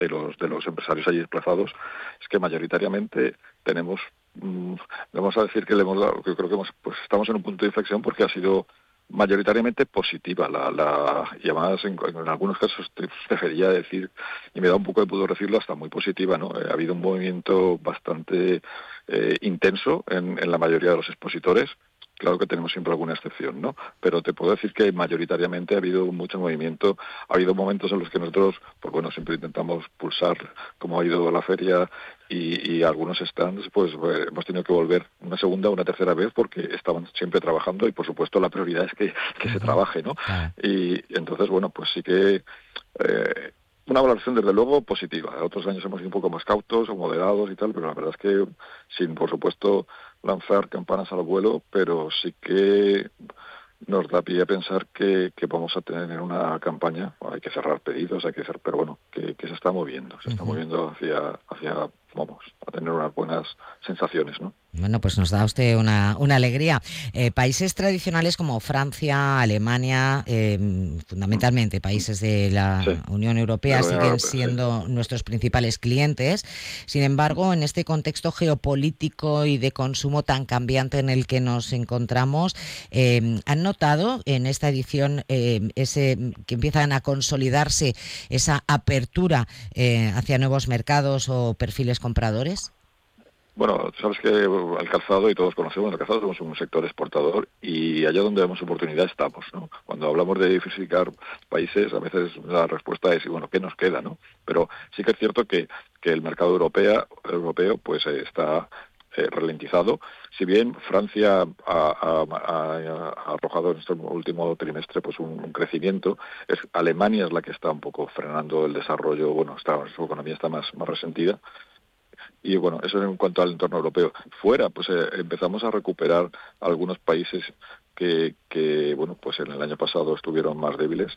de los empresarios allí desplazados es que mayoritariamente tenemos, vamos a decir que le hemos dado, que creo que pues estamos en un punto de inflexión porque ha sido mayoritariamente positiva y además en algunos casos preferiría decir, y me da un poco de pudor decirlo, hasta muy positiva, ¿no? Ha habido un movimiento bastante intenso en la mayoría de los expositores. Claro que tenemos siempre alguna excepción, ¿no? Pero te puedo decir que mayoritariamente ha habido mucho movimiento. Ha habido momentos en los que nosotros, pues bueno, siempre intentamos pulsar cómo ha ido la feria y algunos stands, pues hemos tenido que volver una segunda o una tercera vez porque estaban siempre trabajando y, por supuesto, la prioridad es que se trabaje, ¿no? Claro. Y entonces, bueno, pues sí que una valoración desde luego positiva. Otros años hemos sido un poco más cautos o moderados y tal, pero la verdad es que sin, por supuesto, lanzar campanas al vuelo, pero sí que nos da pie a pensar que vamos a tener una campaña. Bueno, hay que cerrar pedidos, pero bueno, que se está moviendo, hacia vamos, a tener unas buenas sensaciones, ¿no? Bueno, pues nos da usted una alegría. Países tradicionales como Francia, Alemania, fundamentalmente países de la Sí, Unión de Europea, la Unión siguen Europea, sí. siendo nuestros principales clientes. Sin embargo, en este contexto geopolítico y de consumo tan cambiante en el que nos encontramos, ¿han notado en esta edición que empiezan a consolidarse esa apertura hacia nuevos mercados o perfiles compradores? Bueno, sabes que el calzado, y todos conocemos el calzado, somos un sector exportador y allá donde vemos oportunidad estamos, ¿no? Cuando hablamos de diversificar países, a veces la respuesta es, bueno, ¿qué nos queda, no? Pero sí que es cierto que el mercado europeo pues está ralentizado. Si bien Francia ha arrojado en este último trimestre pues un crecimiento, Alemania es la que está un poco frenando el desarrollo, bueno, su economía está más resentida. Y bueno, eso es en cuanto al entorno europeo. Fuera, pues empezamos a recuperar algunos países que bueno, pues en el año pasado estuvieron más débiles.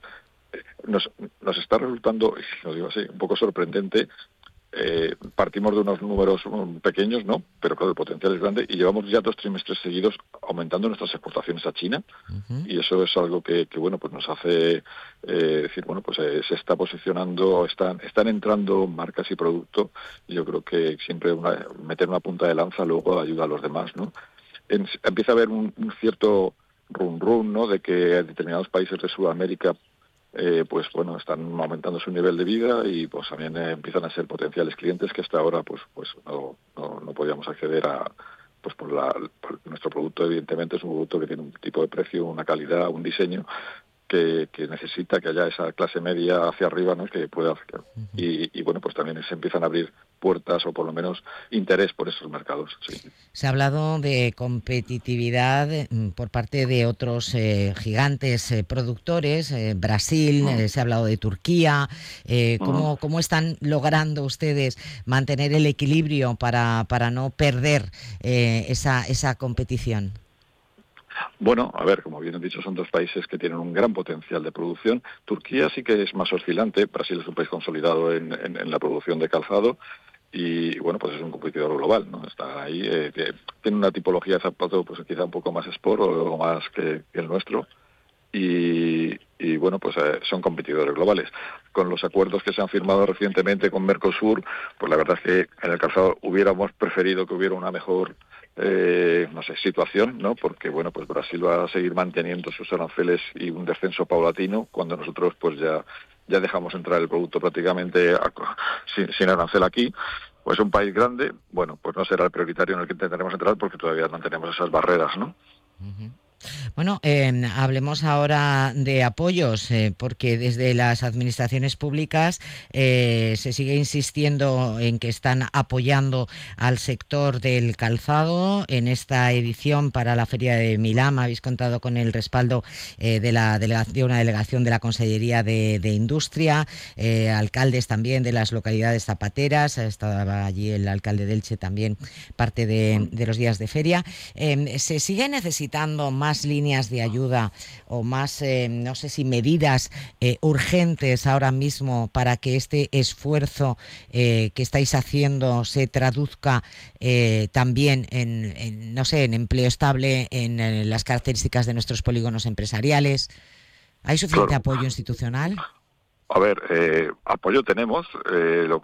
Nos está resultando, lo digo así, un poco sorprendente. Partimos de unos números pequeños, ¿no? Pero claro, el potencial es grande y llevamos ya 2 trimestres seguidos aumentando nuestras exportaciones a China. Uh-huh. Y eso es algo que bueno, pues nos hace decir, bueno, pues se está posicionando, están entrando marcas y productos, y yo creo que siempre meter una punta de lanza luego ayuda a los demás, ¿no? Empieza a haber un cierto run, ¿no? De que determinados países de Sudamérica pues bueno, están aumentando su nivel de vida y pues también empiezan a ser potenciales clientes que hasta ahora pues no podíamos acceder a, pues por nuestro producto evidentemente es un producto que tiene un tipo de precio, una calidad, un diseño que necesita que haya esa clase media hacia arriba, ¿no? Que pueda y bueno, pues también se empiezan a abrir puertas o por lo menos interés por esos mercados, sí. Se ha hablado de competitividad por parte de otros gigantes productores, Brasil, se ha hablado de Turquía. ¿Cómo están logrando ustedes mantener el equilibrio para no perder esa competición? Bueno, a ver, como bien he dicho, son 2 países que tienen un gran potencial de producción. Turquía sí que es más oscilante. Brasil es un país consolidado en la producción de calzado y, bueno, pues es un competidor global, ¿no? Está ahí, tiene una tipología de zapato pues quizá un poco más sport o más que el nuestro y bueno, pues son competidores globales. Con los acuerdos que se han firmado recientemente con Mercosur, pues la verdad es que en el calzado hubiéramos preferido que hubiera una mejor no sé, situación, ¿no? Porque bueno, pues Brasil va a seguir manteniendo sus aranceles y un descenso paulatino cuando nosotros pues ya dejamos entrar el producto prácticamente sin arancel aquí. Pues un país grande, bueno, pues no será el prioritario en el que intentaremos entrar porque todavía no tenemos esas barreras, ¿no? Uh-huh. Bueno, hablemos ahora de apoyos, porque desde las administraciones públicas se sigue insistiendo en que están apoyando al sector del calzado. En esta edición para la Feria de Milán habéis contado con el respaldo de una delegación de la Consellería de Industria, alcaldes también de las localidades zapateras. Estaba allí el alcalde de Elche también, parte de los días de feria. ¿Se sigue necesitando más líneas de ayuda o más, no sé si medidas urgentes ahora mismo para que este esfuerzo que estáis haciendo se traduzca también en empleo estable, en las características de nuestros polígonos empresariales? ¿Hay suficiente Claro. apoyo institucional? A ver, apoyo tenemos.